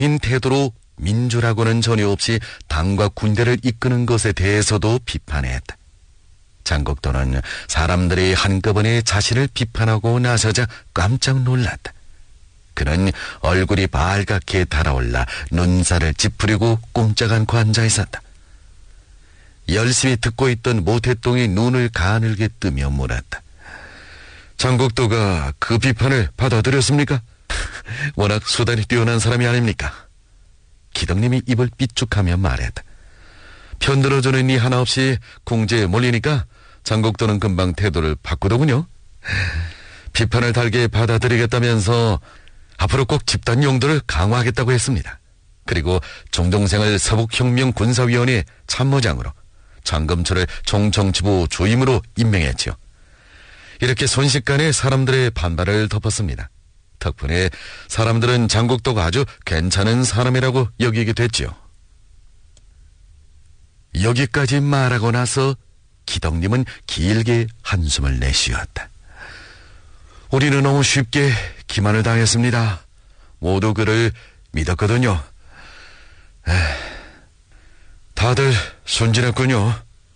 인 태도로 민주라고는 전혀 없이 당과 군대를 이끄는 것에 대해서도 비판했다. 장국도는 사람들이 한꺼번에 자신을 비판하고 나서자 깜짝 놀랐다. 그는 얼굴이 빨갛게 달아올라 눈살을 찌푸리고 꼼짝 않고 앉아 있었다. 열심히 듣고 있던 모태똥이 눈을 가늘게 뜨며 물었다. 장국도가 그 비판을 받아들였습니까? 워낙 수단이 뛰어난 사람이 아닙니까? 기덕님이 입을 삐죽하며 말했다. 편들어주는 이 하나 없이 궁지에 몰리니까 장국도는 금방 태도를 바꾸더군요. 비판을 달게 받아들이겠다면서 앞으로 꼭 집단 용도를 강화하겠다고 했습니다. 그리고 종종생을 서북혁명군사위원회 참모장으로, 장금철을 총정치부 주임으로 임명했지요. 이렇게 순식간에 사람들의 반발을 덮었습니다. 덕분에 사람들은 장국도가 아주 괜찮은 사람이라고 여기게 됐지요. 여기까지 말하고 나서 기덕님은 길게 한숨을 내쉬었다. 우리는 너무 쉽게 기만을 당했습니다. 모두 그를 믿었거든요. 다들 순진했군요.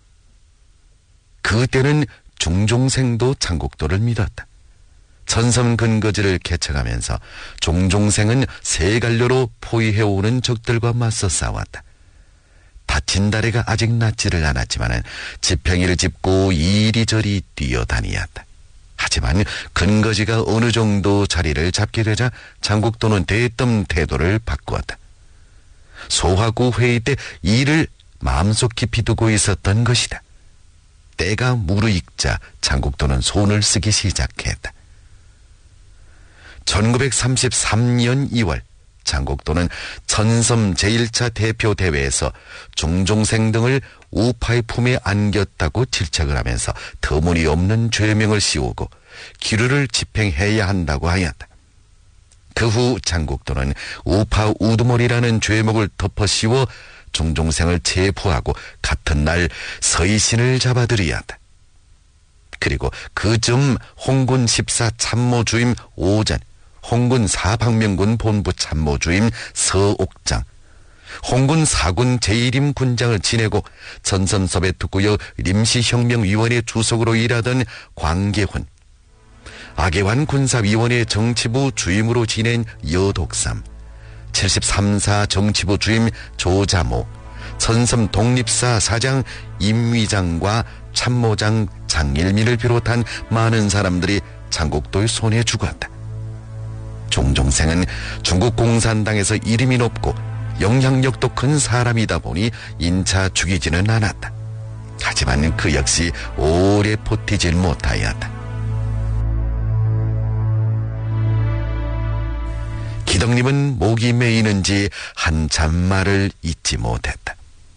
그때는 종종생도 장국도를 믿었다. 천섬 근거지를 개척하면서 종종생은 세 갈래로 포위해오는 적들과 맞서 싸웠다. 다친 다리가 아직 낫지를 않았지만 지팽이를 짚고 이리저리 뛰어다니었다. 하지만 근거지가 어느 정도 자리를 잡게 되자 장국도는 대뜸 태도를 바꾸었다. 소화구 회의 때 이를 마음속 깊이 두고 있었던 것이다. 때가 무르익자 장국도는 손을 쓰기 시작했다. 1933년 2월 장국도는 천섬 제1차 대표대회에서 종종생 등을 우파의 품에 안겼다고 질책을 하면서 터무니없는 죄명을 씌우고 기류를 집행해야 한다고 하였다. 그 후 장국도는 우파 우두머리라는 죄목을 덮어씌워 종종생을 체포하고 같은 날 서희신을 잡아들이었다. 그리고 그쯤 홍군 14 참모주임 오전, 홍군 4박명군 본부 참모주임 서옥장, 홍군 4군 제1임 군장을 지내고 전선섭의 임시혁명위원회 주석으로 일하던 광계훈, 악예환 군사위원회 정치부 주임으로 지낸 여독삼, 73사 정치부 주임 조자모, 천섬 독립사 사장 임위장과 참모장 장일민을 비롯한 많은 사람들이 장국도의 손에 죽었다. 종종생은 중국 공산당에서 이름이 높고 영향력도 큰 사람이다 보니 인차 죽이지는 않았다. 하지만 그 역시 오래 버티질 못하였다. 기덕님은 목이 메이는지 한참 말을 잇지 못했다.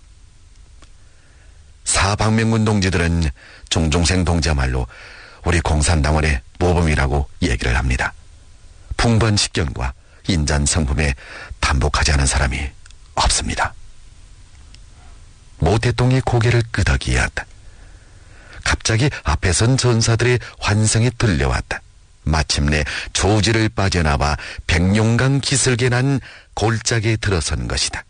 사박명군 동지들은 종종생 동지야말로 우리 공산당원의 모범이라고 얘기를 합니다. 풍번식견과 인잔성품에 담복하지 않은 사람이 없습니다. 모태똥이 고개를 끄덕이었다. 갑자기 앞에 선 전사들의 환성이 들려왔다. 마침내 조지를 빠져나와 백룡강 기슭에 난 골짜기에 들어선 것이다.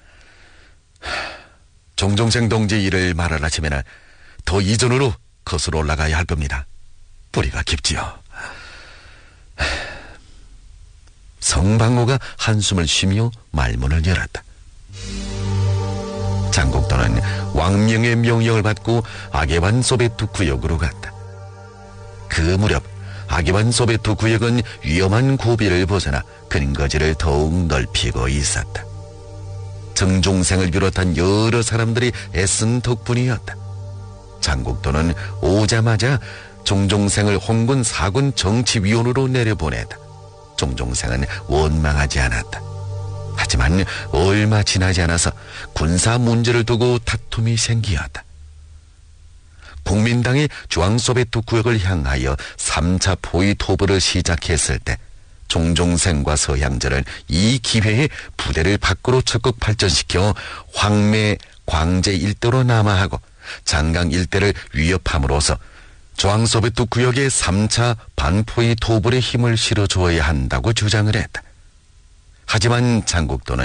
종종생 동지 일을 말하라시면 더 이전으로 거슬러 올라가야 할 겁니다. 뿌리가 깊지요. 성방호가 한숨을 쉬며 말문을 열었다. 장국도는 왕명의 명령을 받고 악예환 소베트 구역으로 갔다. 그 무렵 악예환 소베트 구역은 위험한 고비를 벗어나 근거지를 더욱 넓히고 있었다. 정종생을 비롯한 여러 사람들이 애쓴 덕분이었다. 장국도는 오자마자 종종생을 홍군 4군 정치위원으로 내려보냈다. 종종생은 원망하지 않았다. 하지만 얼마 지나지 않아서 군사 문제를 두고 다툼이 생기었다. 국민당이 중앙소베트 구역을 향하여 3차 포위 토벌을 시작했을 때 종종생과 서향전은 이 기회에 부대를 밖으로 적극 발전시켜 황매, 광제 일대로 남하하고 장강 일대를 위협함으로써 중앙소베트 구역의 3차 반포위 토벌에 힘을 실어주어야 한다고 주장을 했다. 하지만 장국도는